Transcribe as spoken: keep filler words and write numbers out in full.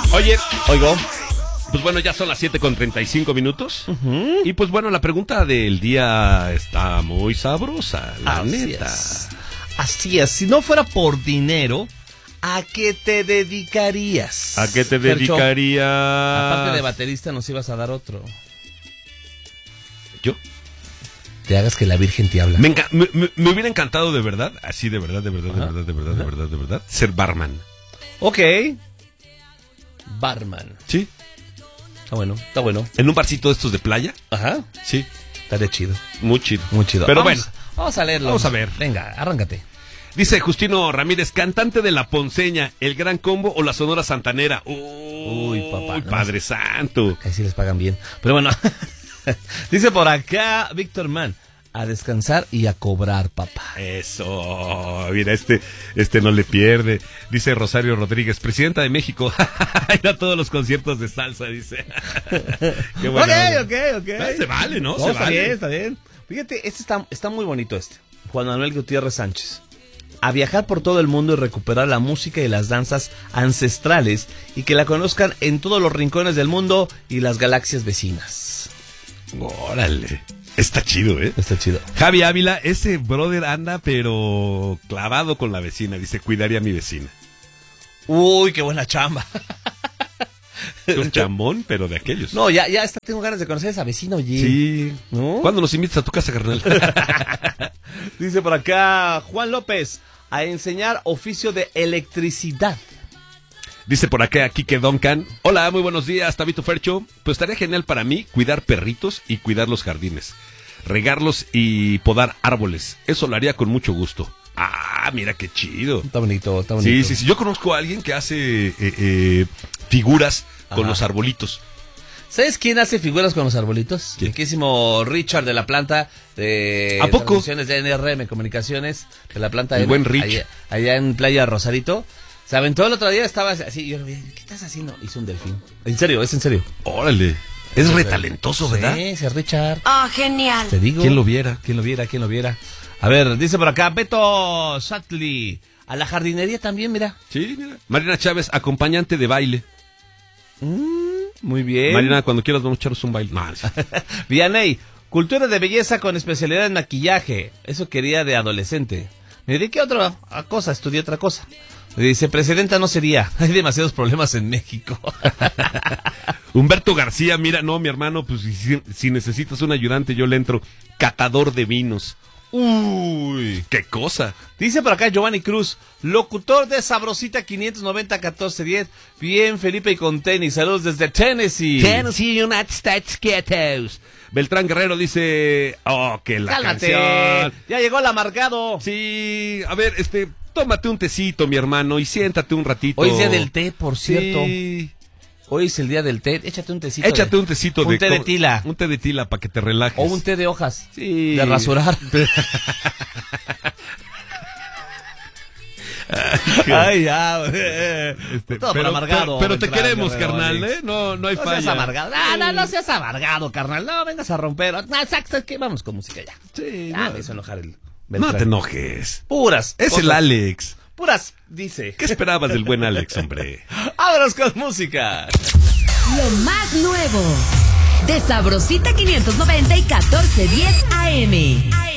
Oye, Oigo. pues bueno, ya son las siete con treinta y cinco minutos. Uh-huh. Y pues bueno, la pregunta del día está muy sabrosa, la Así neta. es. Así es. Si no fuera por dinero, ¿a qué te dedicarías? ¿A qué te Fercho, dedicarías? aparte de baterista, nos ibas a dar otro. ¿Yo? Te hagas que la Virgen te habla. Me, enca- me, me- me hubiera encantado de verdad, así de verdad, de verdad, de Ajá. verdad, de verdad, de verdad, de verdad, ser barman. Ok. Barman. Sí. Está bueno, está bueno. En un barcito de estos de playa. Ajá. Sí. Estaría chido. Muy chido. Muy chido. Pero Vamos, bueno, Vamos a leerlo. vamos a ver. Venga, arráncate. dice Justino Ramírez, cantante de La Ponceña, El Gran Combo o La Sonora Santanera. Uy, papá, Uy, no Padre Santo. Ahí sí les pagan bien. Pero bueno. Dice por acá Víctor Man. A descansar y a cobrar, papá. Eso, mira, este, este no le pierde. Dice Rosario Rodríguez, presidenta de México. Ir a todos los conciertos de salsa, dice. Qué bueno. Ok, ok, ok. Ah, se vale, ¿no? No, Se está vale. bien, está bien. Fíjate, este está, está muy bonito este. Juan Manuel Gutiérrez Sánchez. A viajar por todo el mundo y recuperar la música y las danzas ancestrales y que la conozcan en todos los rincones del mundo y las galaxias vecinas. Órale. Está chido, ¿eh? Está chido. Javi Ávila, ese brother anda, pero clavado con la vecina. Dice, cuidaría a mi vecina. Uy, qué buena chamba. Es un chambón, pero de aquellos. No, ya, ya está, tengo ganas de conocer a esa vecina, oye. Sí. ¿No? ¿Cuándo nos invitas a tu casa, carnal? Dice por acá Juan López, a enseñar oficio de electricidad. Dice por acá Kike Duncan. Hola, muy buenos días, Tabito Fercho. Pues estaría genial para mí cuidar perritos y cuidar los jardines. Regarlos y podar árboles. Eso lo haría con mucho gusto. Ah, mira qué chido. Está bonito, está bonito. Sí, sí, sí. Yo conozco a alguien que hace eh, eh, figuras con Ajá. los arbolitos. ¿Sabes quién hace figuras con los arbolitos? ¿Quién? Riquísimo Richard de la planta de ¿A poco? transmisiones de N R M Comunicaciones, de la planta El de buen Rich. Allá, allá en Playa Rosarito. Se aventó el otro día, estaba así, yo lo vi, ¿qué estás haciendo? Hizo un delfín. En serio, es en serio. Órale. Es re talentoso, ¿verdad? Sí, ese es Richard. Ah, oh, genial. Te digo. ¿Quién lo viera? ¿Quién lo viera? ¿Quién lo viera? A ver, dice por acá, Beto Shatley. A la jardinería también, mira. Sí, mira. Marina Chávez, acompañante de baile. Mm, muy bien. Marina, cuando quieras vamos a echarnos un baile. No, sí. Vianey, cultura de belleza con especialidad en maquillaje. Eso quería de adolescente. Me dediqué a otra a cosa, estudié otra cosa. Me dice, presidenta no sería. Hay demasiados problemas en México. Humberto García, mira, no, mi hermano, pues si, si necesitas un ayudante, yo le entro. Catador de vinos. Uy, qué cosa. Dice por acá Giovanni Cruz, locutor de Sabrosita quinientos noventa catorce diez. Bien, Felipe y con tenis. Saludos desde Tennessee. Tennessee, United States, quietos. Beltrán Guerrero dice, oh, que la Cálmate. canción. Ya llegó el amargado. Sí, a ver, este, tómate un tecito, mi hermano, y siéntate un ratito. Hoy es día del té, por cierto. Sí. Hoy es el día del té. Échate un tecito. Échate de, un tecito un de... té de tila. Un té de tila para que te relajes. O un té de hojas. Sí. De rasurar. Ay, ya. Este, Todo por pero, amargado. pero, pero te Beltrán queremos, Guerrero, carnal, Alex. ¿eh? No, no hay No falla. seas amargado. No, no, no seas amargado, carnal. No, vengas a romper. No, ¿sabes qué? Vamos con música ya. Sí, Ah, no, me hizo enojar el no Beltrán. te enojes. Puras. Es cosas. el Alex. Puras, dice. ¿Qué esperabas del buen Alex, hombre? Vámonos con música. Lo más nuevo de Sabrosita quinientos noventa y catorce diez A M.